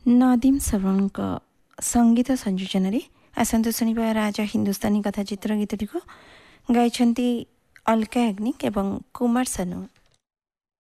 ନଦୀମ ଶ୍ରବଣଙ୍କ ସଙ୍ଗୀତ ସଂଯୋଜନାରେ ଆସନ୍ତୁ ଶୁଣିବା ରାଜା ହିନ୍ଦୁସ୍ତାନୀ କଥା ଚିତ୍ର ଗୀତଟିକୁ ଗାଇଛନ୍ତି ଅଲକା ୟାଗ୍ନିକ୍ ଏବଂ କୁମାର ସାନୁ।